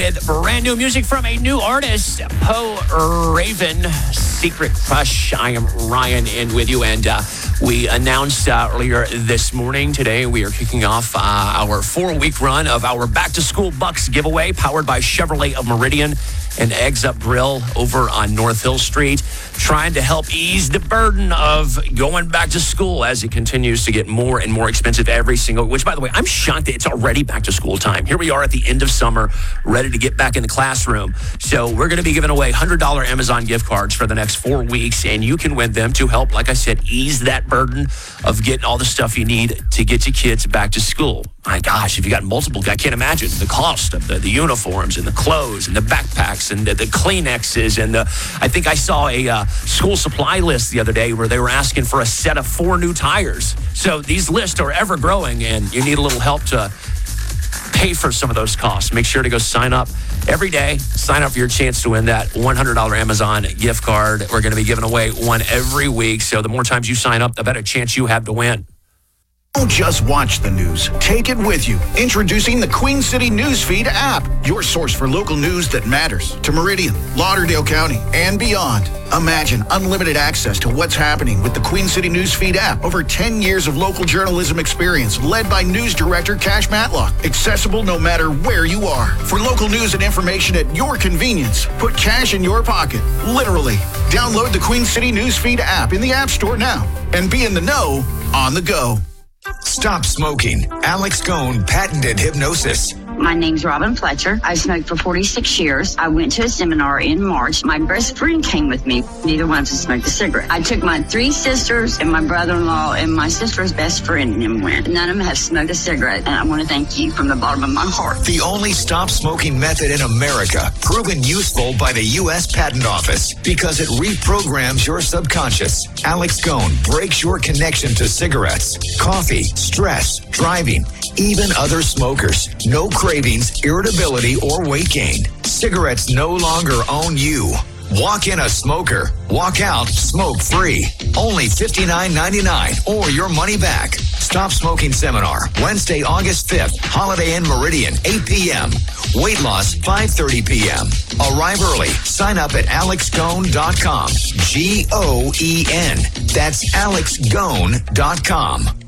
with brand new music from a new artist, Poe Raven, Secret Crush. I am Ryan in with you, and we announced earlier this morning, today we are kicking off our 4-week run of our Back to School Bucks giveaway, powered by Chevrolet of Meridian and Eggs Up Grill over on North Hill Street, trying to help ease the burden of going back to school as it continues to get more and more expensive every single, which, by the way, I'm shocked that it's already back to school time. Here we are at the end of summer, ready to get back in the classroom. So we're going to be giving away $100 Amazon gift cards for the next 4 weeks, and you can win them to help, like I said, ease that burden of getting all the stuff you need to get your kids back to school. My gosh, if you got multiple, I can't imagine the cost of the uniforms and the clothes and the backpacks and the Kleenexes. And I think I saw a school supply list the other day where they were asking for a set of 4 new tires. So these lists are ever growing, and you need a little help to pay for some of those costs. Make sure to go sign up every day. Sign up for your chance to win that $100 Amazon gift card. We're going to be giving away one every week. So the more times you sign up, the better chance you have to win. Don't just watch the news. Take it with you. Introducing the Queen City Newsfeed app, your source for local news that matters to Meridian, Lauderdale County, and beyond. Imagine unlimited access to what's happening with the Queen City Newsfeed app. Over 10 years of local journalism experience, led by news director Cash Matlock. Accessible no matter where you are. For local news and information at your convenience, put cash in your pocket, literally. Download the Queen City Newsfeed app in the App Store now and be in the know on the go. Stop smoking. Alex Cohn patented hypnosis. My name's Robin Fletcher. I smoked for 46 years. I went to a seminar in March. My best friend came with me. Neither one of us smoked a cigarette. I took my 3 sisters and my brother-in-law and my sister's best friend and went. None of them have smoked a cigarette, and I want to thank you from the bottom of my heart. The only stop smoking method in America, proven useful by the U.S. Patent Office because it reprograms your subconscious. Alex Cohn breaks your connection to cigarettes, coffee, stress, driving, even other smokers. No cravings, irritability, or weight gain. Cigarettes no longer own you. Walk in a smoker. Walk out smoke-free. Only $59.99 or your money back. Stop Smoking Seminar, Wednesday, August 5th, Holiday Inn Meridian, 8 p.m. Weight loss, 5:30 p.m. Arrive early. Sign up at alexgoen.com. Goen. That's alexgoen.com.